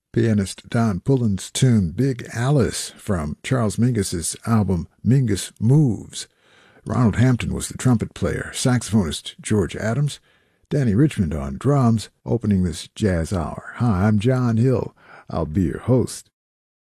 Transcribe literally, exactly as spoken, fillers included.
Pianist Don Pullen's tune Big Alice from Charles Mingus's album Mingus Moves. Ronald Hampton was the trumpet player, saxophonist George Adams, Danny Richmond on drums, opening this jazz hour. Hi, I'm John Hill. I'll be your host.